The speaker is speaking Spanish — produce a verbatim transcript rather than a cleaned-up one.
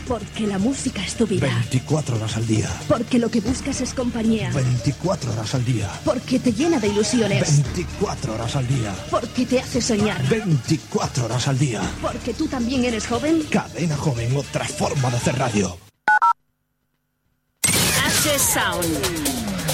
Porque la música es tu vida. veinticuatro horas al día. Porque lo que buscas es compañía. veinticuatro horas al día. Porque te llena de ilusiones. veinticuatro horas al día. Porque te hace soñar. veinticuatro horas al día. Porque tú también eres joven. Cadena Joven, otra forma de hacer radio. H Sound.